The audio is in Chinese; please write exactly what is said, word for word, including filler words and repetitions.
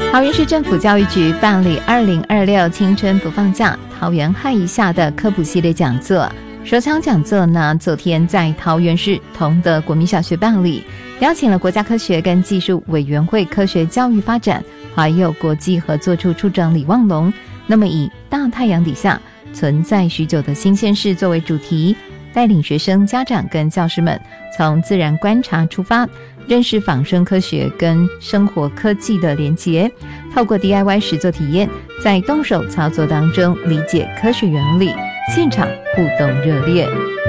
桃园市政府教育局办理二零二六青春不放假桃园害一下的科普系列讲座。首场讲座呢，昨天在桃园市同德国民小学办理，邀请了国家科学跟技术委员会科学教育发展还有国际合作处处长李旺龙，那么以大太阳底下存在许久的新鲜事作为主题，带领学生、家长跟教师们从自然观察出发，认识仿生科学跟生活科技的连结，透过 D I Y 实作体验，在动手操作当中理解科学原理，现场互动热烈。